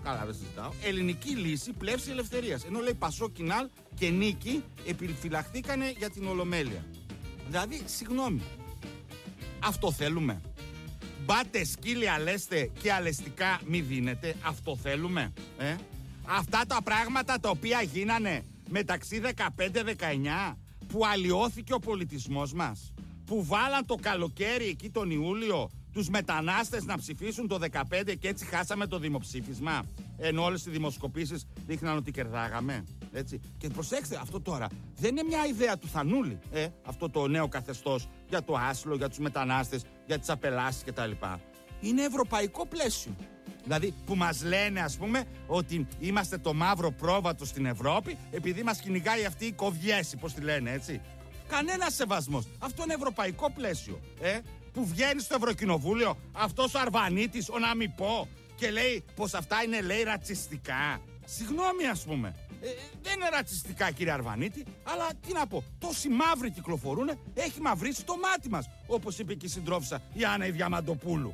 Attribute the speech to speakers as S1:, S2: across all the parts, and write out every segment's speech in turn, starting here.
S1: Καλά, δεν συζητάω. Ελληνική λύση, πλεύση ελευθερίας. Ενώ λέει Πασό, Κινάλ και Νίκη επιφυλαχθήκανε για την Ολομέλεια. Δηλαδή, συγγνώμη. Αυτό θέλουμε? Μπάτε σκύλια λέστε και αλεστικά μη δίνετε. Αυτό θέλουμε? Αυτά τα πράγματα τα οποία γίνανε μεταξύ 15-19, που αλλοιώθηκε ο πολιτισμός μας, που βάλαν το καλοκαίρι εκεί τον Ιούλιο τους μετανάστες να ψηφίσουν το 15 και έτσι χάσαμε το δημοψήφισμα, ενώ όλες οι δημοσκοπήσεις δείχναν ότι κερδάγαμε. Έτσι. Και προσέξτε, αυτό τώρα δεν είναι μια ιδέα του Θανούλη, αυτό το νέο καθεστώς για το άσυλο, για τους μετανάστες, για τις απελάσεις κτλ. Είναι ευρωπαϊκό πλαίσιο. Δηλαδή που μας λένε, ας πούμε, ότι είμαστε το μαύρο πρόβατο στην Ευρώπη επειδή μας κυνηγάει αυτή η κοβιέση, πώς τη λένε, έτσι. Κανένας σεβασμός. Αυτό είναι ευρωπαϊκό πλαίσιο. Που βγαίνει στο Ευρωκοινοβούλιο αυτός ο Αρβανίτης, ο να μην πω, και λέει πως αυτά είναι, λέει, ρατσιστικά. Συγγνώμη, ας πούμε. Δεν είναι ρατσιστικά, κύριε Αρβανίτη, αλλά τι να πω, τόσοι μαύροι κυκλοφορούν, έχει μαυρίσει το μάτι μας, όπως είπε και η συντρόφισσα η Άννα η Διαμαντοπούλου.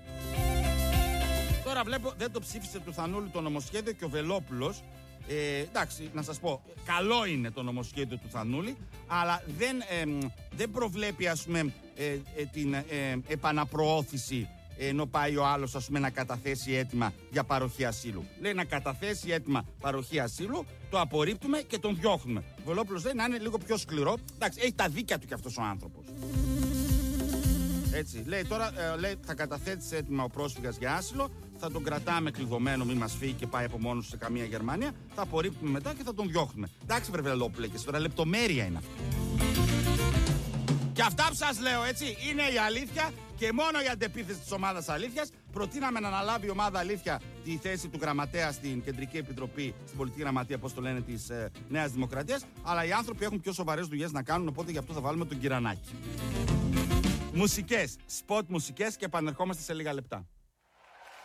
S1: Τώρα βλέπω δεν το ψήφισε του Θανούλη το νομοσχέδιο και ο Βελόπουλος. Εντάξει, να σας πω, καλό είναι το νομοσχέδιο του Θανούλη, αλλά δεν προβλέπει, ας πούμε, την επαναπροώθηση, ενώ πάει ο άλλος, ας πούμε, να καταθέσει αίτημα για παροχή ασύλου. Λέει να καταθέσει αίτημα παροχή ασύλου, το απορρίπτουμε και τον διώχνουμε. Ο Βελόπουλος λέει να είναι λίγο πιο σκληρό. Εντάξει, έχει τα δίκια του κι αυτός ο άνθρωπος. Έτσι, λέει τώρα, λέει, θα καταθέτει αίτημα ο πρόσφυγας για άσυλο, θα τον κρατάμε κλειδωμένο, μην μας φύγει και πάει από μόνος σε καμία Γερμανία, θα απορρίπτουμε μετά και θα τον διώχνουμε. Εντάξει, βρε Βελόπουλε, και τώρα λεπτομέρεια είναι αυτή. Και αυτά που σας λέω, έτσι, είναι η αλήθεια και μόνο η αντεπίθεση της ομάδας Αλήθειας. Προτείναμε να αναλάβει η ομάδα Αλήθεια τη θέση του γραμματέα στην Κεντρική Επιτροπή, στην Πολιτική Γραμματεία, πώς το λένε, της Νέας Δημοκρατίας. Αλλά οι άνθρωποι έχουν πιο σοβαρές δουλειές να κάνουν, οπότε γι' αυτό θα βάλουμε τον Κυρανάκη. Μουσικές, σποτ μουσικές και επανερχόμαστε σε λίγα λεπτά.